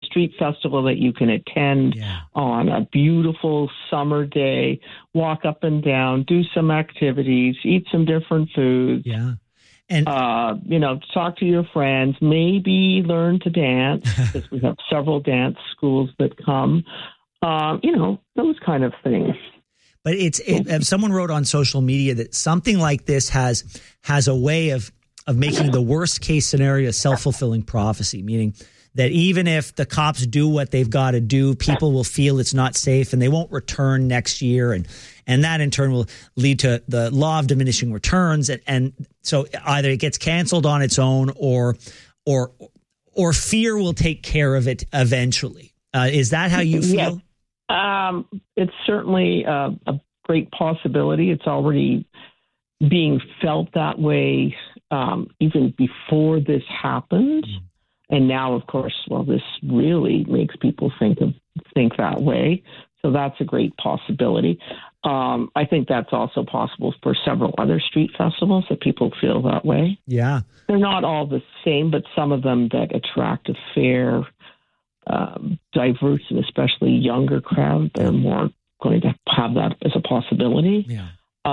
street festival that you can attend on a beautiful summer day, walk up and down, do some activities, eat some different foods. Yeah. And, talk to your friends, maybe learn to dance, because we have several dance schools that come, those kind of things. But someone wrote on social media that something like this has a way of making the worst case scenario a self-fulfilling prophecy, meaning that even if the cops do what they've got to do, people will feel it's not safe and they won't return next year. And that in turn will lead to the law of diminishing returns. And so either it gets canceled on its own or fear will take care of it eventually. Is that how you feel? Yes. It's certainly a great possibility. It's already being felt that way even before this happened. And now, of course, this really makes people think that way. So that's a great possibility. I think that's also possible for several other street festivals that people feel that way. Yeah. They're not all the same, but some of them that attract a fair, diverse, and especially younger crowd, they're more going to have that as a possibility. Yeah.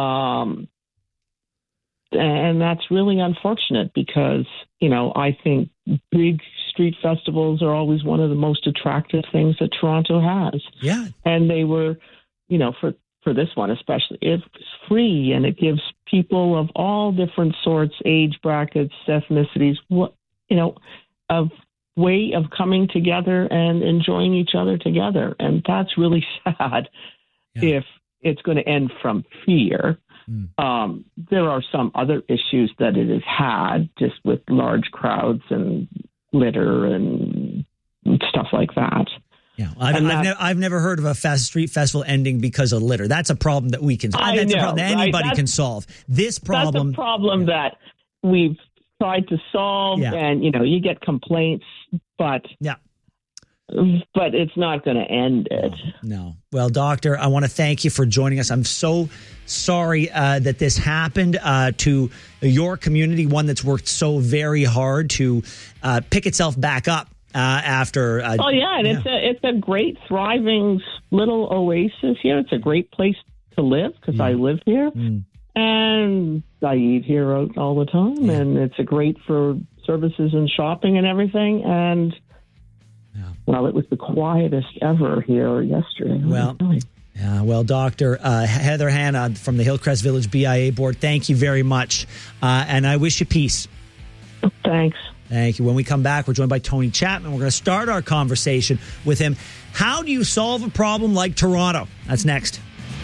And that's really unfortunate because, I think big street festivals are always one of the most attractive things that Toronto has. Yeah. And they were, for this one especially, it's free and it gives people of all different sorts, age brackets, ethnicities, a way of coming together and enjoying each other together. And that's really sad if it's going to end from fear. There are some other issues that it has had just with large crowds and litter and stuff like that. Yeah, I've never heard of a street festival ending because of litter. That's a problem that we can. That's a problem that anybody can solve. This problem. That's a problem that we've tried to solve, and you get complaints, but it's not going to end it. No. Well, Doctor, I want to thank you for joining us. I'm so sorry that this happened to your community, one that's worked so very hard to pick itself back up after. It's a great, thriving little oasis here. It's a great place to live because I live here. And I eat here all the time, and it's great for services and shopping and everything. And it was the quietest ever here yesterday. Well, Dr. Heather Hanna from the Hillcrest Village BIA Board, thank you very much, and I wish you peace. Thanks. Thank you. When we come back, we're joined by Tony Chapman. We're going to start our conversation with him. How do you solve a problem like Toronto? That's next.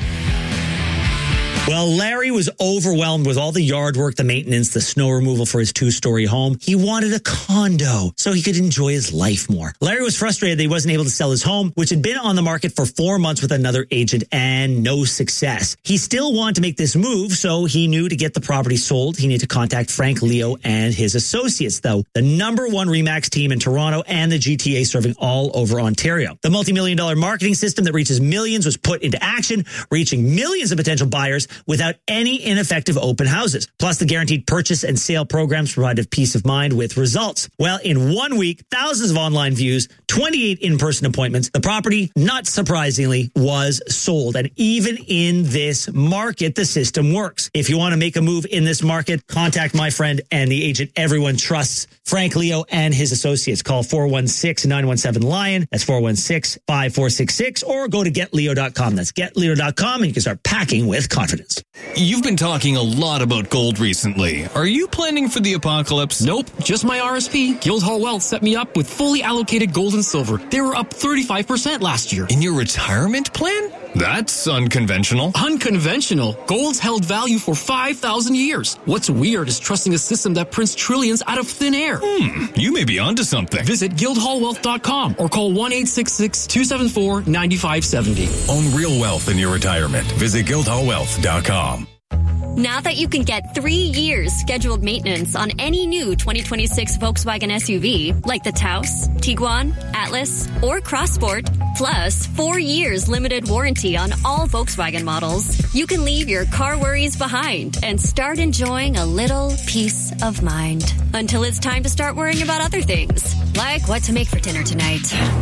Well, Larry was overwhelmed with all the yard work, the maintenance, the snow removal for his 2-story home. He wanted a condo so he could enjoy his life more. Larry was frustrated that he wasn't able to sell his home, which had been on the market for 4 months with another agent and no success. He still wanted to make this move, so he knew to get the property sold, he needed to contact Frank Leo and his associates, though, the #1 RE/MAX team in Toronto and the GTA serving all over Ontario. The multi-million-dollar marketing system that reaches millions was put into action, reaching millions of potential buyers without any ineffective open houses. Plus, the guaranteed purchase and sale programs provided peace of mind with results. Well, in 1 week, thousands of online views, 28 in-person appointments, the property, not surprisingly, was sold. And even in this market, the system works. If you want to make a move in this market, contact my friend and the agent everyone trusts, Frank Leo and his associates. Call 416-917-LION. That's 416-5466. Or go to getleo.com. That's getleo.com, and you can start packing with confidence. You've been talking a lot about gold recently. Are you planning for the apocalypse? Nope, just my RSP. Guildhall Wealth set me up with fully allocated gold and silver. They were up 35% last year. In your retirement plan? That's unconventional. Unconventional? Gold's held value for 5,000 years. What's weird is trusting a system that prints trillions out of thin air. You may be onto something. Visit guildhallwealth.com or call 1-866-274-9570. Own real wealth in your retirement. Visit guildhallwealth.com. Now that you can get 3 years scheduled maintenance on any new 2026 Volkswagen SUV, like the Taos, Tiguan, Atlas, or Crossport, plus 4 years limited warranty on all Volkswagen models, you can leave your car worries behind and start enjoying a little peace of mind. Until it's time to start worrying about other things, like what to make for dinner tonight.